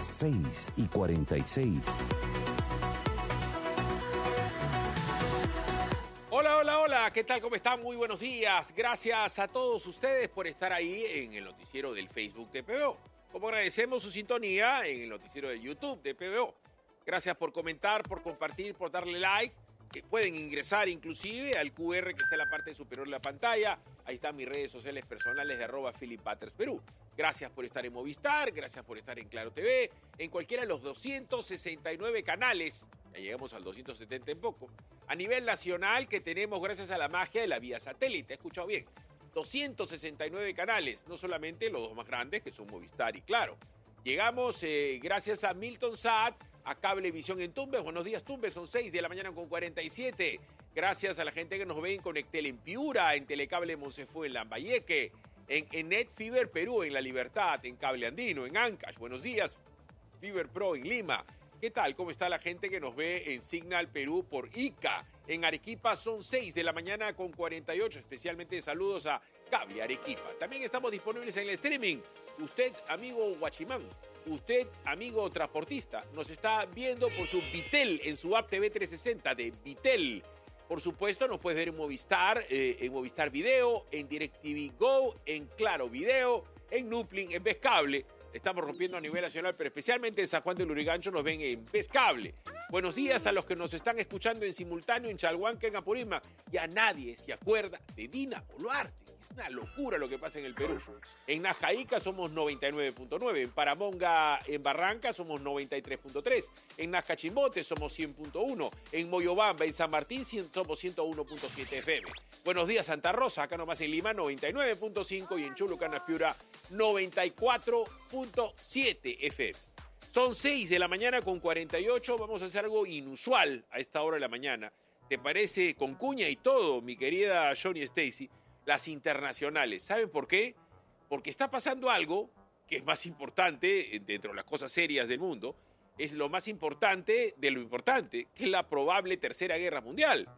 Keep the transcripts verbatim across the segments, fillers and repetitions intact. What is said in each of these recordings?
seis y cuarenta y seis. Hola, hola, hola, ¿qué tal? ¿Cómo están? Muy buenos días. Gracias a todos ustedes por estar ahí en el noticiero del Facebook de P B O. Como agradecemos su sintonía en el noticiero de YouTube de P B O. Gracias por comentar, por compartir, por darle like. Que pueden ingresar inclusive al Q R que está en la parte superior de la pantalla. Ahí están mis redes sociales personales de arroba Philip Butters Perú. Gracias por estar en Movistar, gracias por estar en Claro T V, en cualquiera de los doscientos sesenta y nueve canales. Ya llegamos al doscientos setenta en poco. A nivel nacional que tenemos gracias a la magia de la vía satélite. ¿He escuchado bien? doscientos sesenta y nueve canales, no solamente los dos más grandes que son Movistar y Claro. Llegamos eh, gracias a Milton Sat, a Cablevisión en Tumbes. Buenos días, Tumbes, son seis de la mañana con cuarenta y siete. Gracias a la gente que nos ve en Conectel en Piura, en Telecable Monsefú en Lambayeque, en, en NetFiber Perú, en La Libertad, en Cable Andino, en Ancash. Buenos días, Fiber Pro en Lima. ¿Qué tal? ¿Cómo está la gente que nos ve en Signal Perú por I C A? En Arequipa son seis de la mañana con cuarenta y ocho. Especialmente saludos a Cable Arequipa. También estamos disponibles en el streaming. Usted, amigo Guachimán, usted, amigo transportista, nos está viendo por su Vitel, en su app T V trescientos sesenta de Vitel. Por supuesto, nos puedes ver en Movistar, eh, en Movistar Video, en DirecTV Go, en Claro Video, en Nuplink, en Vez Cable. Estamos rompiendo a nivel nacional, pero especialmente en San Juan de Lurigancho nos ven en Vez Cable. Buenos días a los que nos están escuchando en simultáneo en Chalhuanca, en Apurímac. Ya nadie se acuerda de Dina Boluarte. Es una locura lo que pasa en el Perú. En Najaíca somos noventa y nueve punto nueve. En Paramonga, en Barranca, somos noventa y tres punto tres. En Nazcachimbote somos cien punto uno. En Moyobamba, en San Martín, somos ciento uno punto siete F M. Buenos días, Santa Rosa. Acá nomás en Lima, noventa y nueve punto cinco. Y en Chulucanas, Piura, noventa y cuatro punto siete F M. Son seis de la mañana con cuarenta y ocho. Vamos a hacer algo inusual a esta hora de la mañana. ¿Te parece? Con cuña y todo, mi querida Johnny Stacy. Las internacionales. ¿Saben por qué? Porque está pasando algo que es más importante dentro de las cosas serias del mundo. Es lo más importante de lo importante, que es la probable tercera guerra mundial.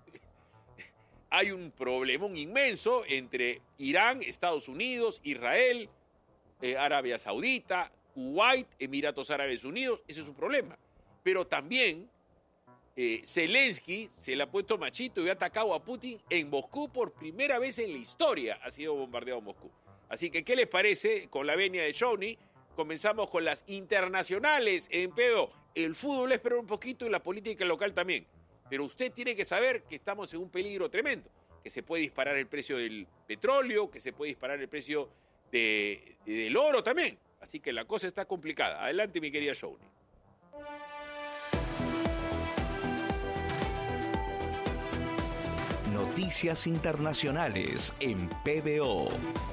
Hay un problemón inmenso entre Irán, Estados Unidos, Israel, eh, Arabia Saudita, Kuwait, Emiratos Árabes Unidos. Ese es un problema. Pero también eh, Zelensky se le ha puesto machito y ha atacado a Putin en Moscú por primera vez en la historia. Ha sido bombardeado Moscú. Así que, ¿qué les parece? Con la venia de Johnny, comenzamos con las internacionales en P B O. El fútbol es pero un poquito y la política local también. Pero usted tiene que saber que estamos en un peligro tremendo. Que se puede disparar el precio del petróleo, que se puede disparar el precio de, del oro también. Así que la cosa está complicada. Adelante, mi querida Johnny. Noticias internacionales en P B O.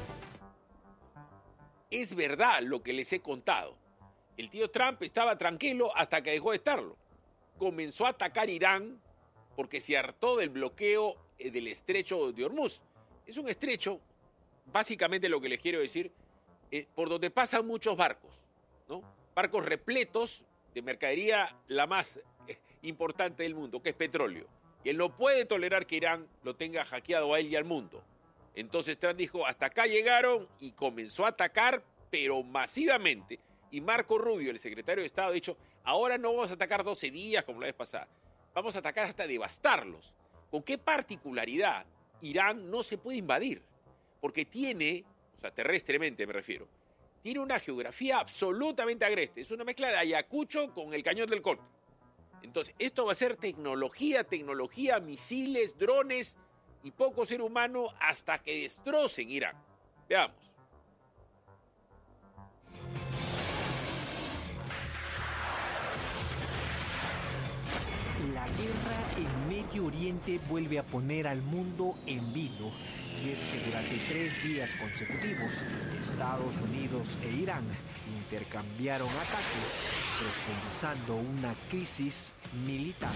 Es verdad lo que les he contado. El tío Trump estaba tranquilo hasta que dejó de estarlo. Comenzó a atacar Irán porque se hartó del bloqueo del estrecho de Hormuz. Es un estrecho, básicamente lo que les quiero decir, eh, por donde pasan muchos barcos, ¿no? Barcos repletos de mercadería la más eh, importante del mundo, que es petróleo. Y él no puede tolerar que Irán lo tenga hackeado a él y al mundo. Entonces Trump dijo, hasta acá llegaron, y comenzó a atacar, pero masivamente. Y Marco Rubio, el secretario de Estado, ha dicho, ahora no vamos a atacar doce días como la vez pasada, vamos a atacar hasta devastarlos. ¿Con qué particularidad? Irán no se puede invadir, porque tiene, o sea, terrestremente me refiero, tiene una geografía absolutamente agreste. Es una mezcla de Ayacucho con el Cañón del Colca. Entonces, esto va a ser tecnología, tecnología, misiles, drones y poco ser humano hasta que destrocen Irán. Veamos. La guerra en Medio Oriente vuelve a poner al mundo en vilo. Y es que durante tres días consecutivos, Estados Unidos e Irán intercambiaron ataques, profundizando una crisis militar.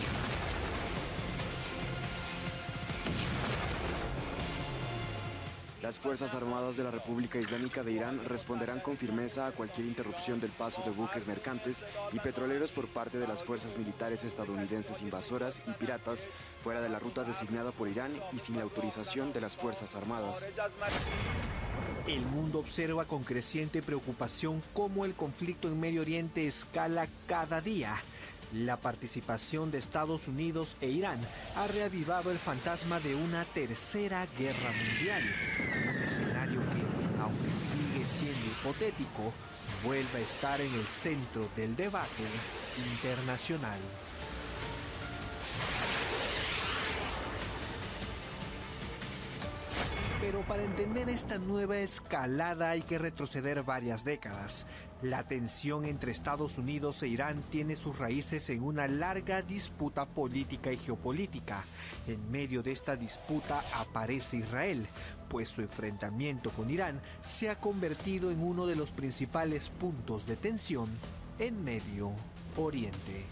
Las Fuerzas Armadas de la República Islámica de Irán responderán con firmeza a cualquier interrupción del paso de buques mercantes y petroleros por parte de las fuerzas militares estadounidenses invasoras y piratas fuera de la ruta designada por Irán y sin la autorización de las Fuerzas Armadas. El mundo observa con creciente preocupación cómo el conflicto en Medio Oriente escala cada día. La participación de Estados Unidos e Irán ha reavivado el fantasma de una tercera guerra mundial, un escenario que, aunque sigue siendo hipotético, vuelve a estar en el centro del debate internacional. Pero para entender esta nueva escalada hay que retroceder varias décadas. La tensión entre Estados Unidos e Irán tiene sus raíces en una larga disputa política y geopolítica. En medio de esta disputa aparece Israel, pues su enfrentamiento con Irán se ha convertido en uno de los principales puntos de tensión en Medio Oriente.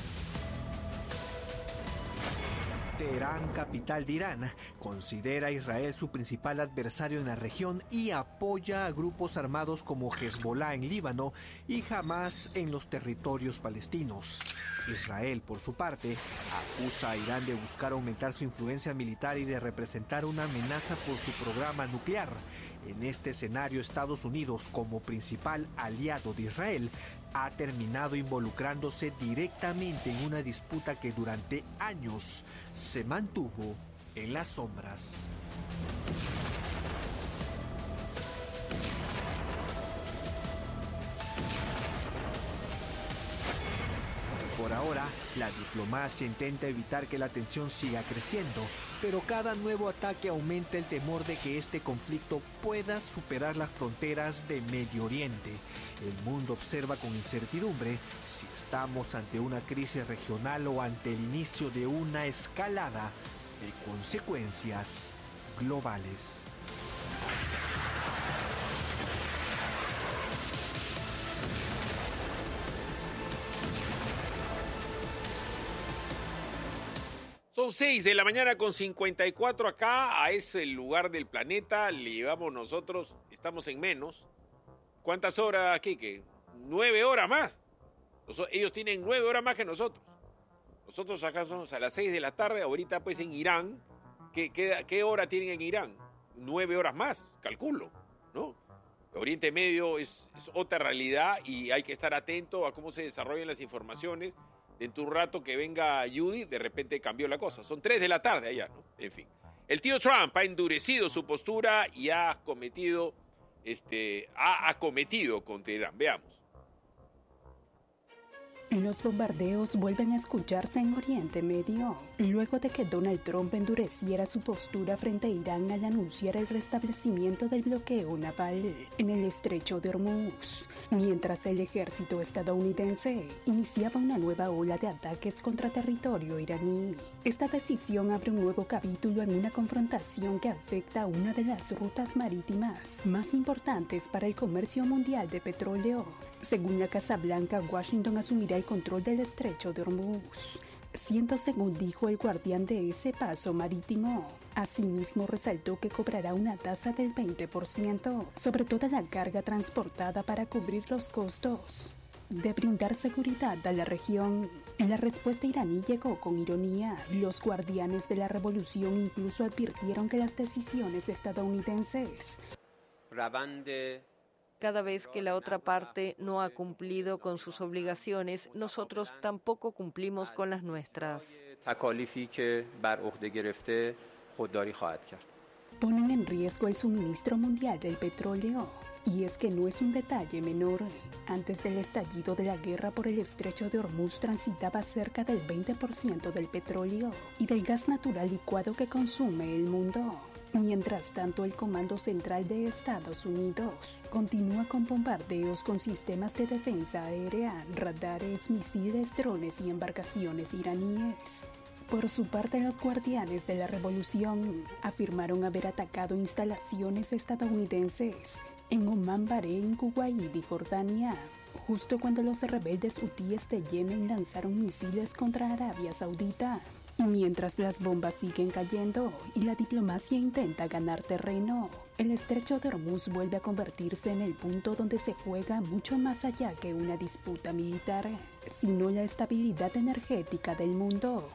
Teherán, capital de Irán, considera a Israel su principal adversario en la región y apoya a grupos armados como Hezbollah en Líbano y Hamas en los territorios palestinos. Israel, por su parte, acusa a Irán de buscar aumentar su influencia militar y de representar una amenaza por su programa nuclear. En este escenario, Estados Unidos, como principal aliado de Israel, ha terminado involucrándose directamente en una disputa que durante años se mantuvo en las sombras. Por ahora, la diplomacia intenta evitar que la tensión siga creciendo, pero cada nuevo ataque aumenta el temor de que este conflicto pueda superar las fronteras de Medio Oriente. El mundo observa con incertidumbre si estamos ante una crisis regional o ante el inicio de una escalada de consecuencias globales. Son seis de la mañana con cincuenta y cuatro acá, a ese lugar del planeta, le llevamos nosotros, estamos en menos. ¿Cuántas horas, Quique? Nueve horas más. Ellos tienen nueve horas más que nosotros. Nosotros acá somos a las seis de la tarde, ahorita pues en Irán. ¿Qué, qué, qué hora tienen en Irán? Nueve horas más, calculo, ¿no? Oriente Medio es, es otra realidad y hay que estar atento a cómo se desarrollan las informaciones. Dentro de un rato que venga Judy, de repente cambió la cosa. Son tres de la tarde allá, ¿no? En fin. El tío Trump ha endurecido su postura y ha cometido, este, ha acometido contra Irán. Veamos. Los bombardeos vuelven a escucharse en Oriente Medio, luego de que Donald Trump endureciera su postura frente a Irán al anunciar el restablecimiento del bloqueo naval en el estrecho de Hormuz, mientras el ejército estadounidense iniciaba una nueva ola de ataques contra territorio iraní. Esta decisión abre un nuevo capítulo en una confrontación que afecta a una de las rutas marítimas más importantes para el comercio mundial de petróleo. Según la Casa Blanca, Washington asumirá el control del estrecho de Hormuz, siendo según dijo el guardián de ese paso marítimo. Asimismo, resaltó que cobrará una tasa del veinte por ciento sobre toda la carga transportada para cubrir los costos de brindar seguridad a la región. La respuesta iraní llegó con ironía. Los guardianes de la revolución incluso advirtieron que las decisiones estadounidenses Cada vez que la otra parte no ha cumplido con sus obligaciones, nosotros tampoco cumplimos con las nuestras. Ponen en riesgo el suministro mundial del petróleo. Y es que no es un detalle menor. Antes del estallido de la guerra por el estrecho de Hormuz transitaba cerca del veinte por ciento del petróleo y del gas natural licuado que consume el mundo. Mientras tanto, el Comando Central de Estados Unidos continúa con bombardeos con sistemas de defensa aérea, radares, misiles, drones y embarcaciones iraníes. Por su parte, los guardianes de la revolución afirmaron haber atacado instalaciones estadounidenses en Omán, Bahrein, Kuwait y Jordania, justo cuando los rebeldes hutíes de Yemen lanzaron misiles contra Arabia Saudita. Y mientras las bombas siguen cayendo y la diplomacia intenta ganar terreno, el estrecho de Hormuz vuelve a convertirse en el punto donde se juega mucho más allá que una disputa militar, sino la estabilidad energética del mundo.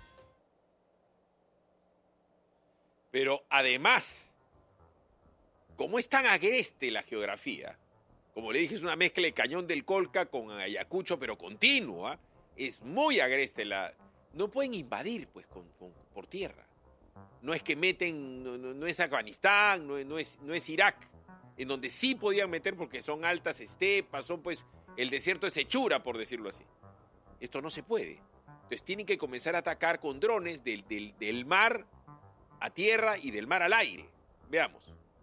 Pero además, como es tan agreste la geografía, como le dije, es una mezcla de Cañón del Colca con Ayacucho, pero continua, es muy agreste la... No pueden invadir, pues, con, con, por tierra. No es que meten, no, no, no es Afganistán, no, no, es, no es Irak, en donde sí podían meter porque son altas estepas, son pues, el desierto es hechura, por decirlo así. Esto no se puede. Entonces tienen que comenzar a atacar con drones del, del, del mar a tierra y del mar al aire. Veamos.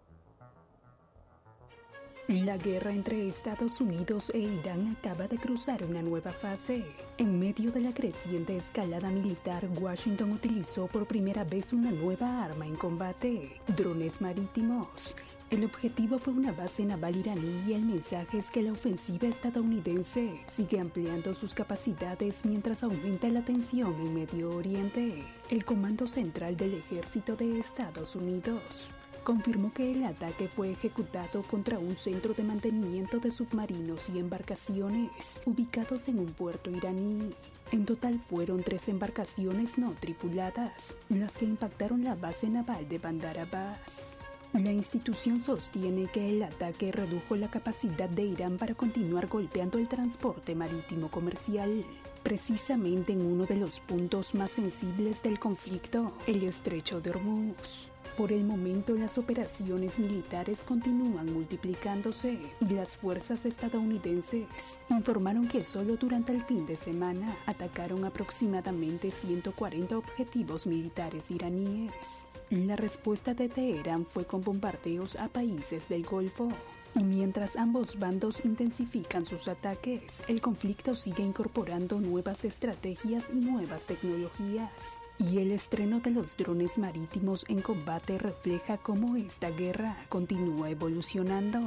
La guerra entre Estados Unidos e Irán acaba de cruzar una nueva fase. En medio de la creciente escalada militar, Washington utilizó por primera vez una nueva arma en combate: drones marítimos. El objetivo fue una base naval iraní y el mensaje es que la ofensiva estadounidense sigue ampliando sus capacidades mientras aumenta la tensión en Medio Oriente. El Comando Central del Ejército de Estados Unidos confirmó que el ataque fue ejecutado contra un centro de mantenimiento de submarinos y embarcaciones ubicados en un puerto iraní. En total fueron tres embarcaciones no tripuladas las que impactaron la base naval de Bandar Abbas. La institución sostiene que el ataque redujo la capacidad de Irán para continuar golpeando el transporte marítimo comercial, precisamente en uno de los puntos más sensibles del conflicto, el estrecho de Hormuz. Por el momento, las operaciones militares continúan multiplicándose y las fuerzas estadounidenses informaron que solo durante el fin de semana atacaron aproximadamente ciento cuarenta objetivos militares iraníes. La respuesta de Teherán fue con bombardeos a países del Golfo. Y mientras ambos bandos intensifican sus ataques, el conflicto sigue incorporando nuevas estrategias y nuevas tecnologías. Y el estreno de los drones marítimos en combate refleja cómo esta guerra continúa evolucionando.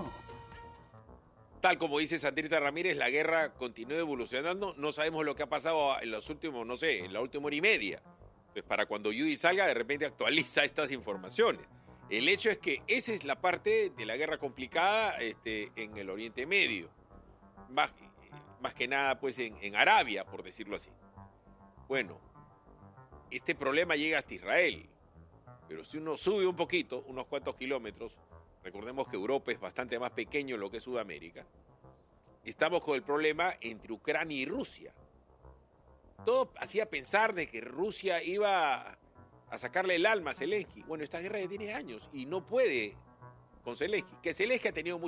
Tal como dice Sandrita Ramírez, la guerra continúa evolucionando. No sabemos lo que ha pasado en los últimos, no sé, en la última hora y media. Pues para cuando Judy salga, de repente actualiza estas informaciones. El hecho es que esa es la parte de la guerra complicada este, en el Oriente Medio. Más, más que nada, pues, en, en Arabia, por decirlo así. Bueno, este problema llega hasta Israel. Pero si uno sube un poquito, unos cuantos kilómetros, recordemos que Europa es bastante más pequeño en lo que es Sudamérica, estamos con el problema entre Ucrania y Rusia. Todo hacía pensar de que Rusia iba a sacarle el alma a Zelensky. Bueno, esta guerra ya tiene años y no puede con Zelensky. Que Zelensky ha tenido mucho